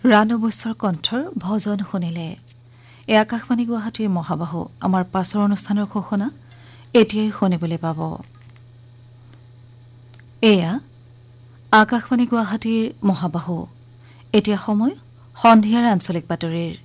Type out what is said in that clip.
ৰাণু বৈশ্যৰ কণ্ঠৰ ভজন শুনিলে। এই আকাশবাণী গুৱাহাটীৰ মহাবাহু আমাৰ পাছৰ অনুষ্ঠানৰ ঘোষণা এতিয়াই শুনিবলৈ পাব। এয়া আকাশবাণী গুৱাহাটীৰ মহাবাহু। এতিয়া সময় সন্ধিয়াৰ আঞ্চলিক বাতৰিৰ।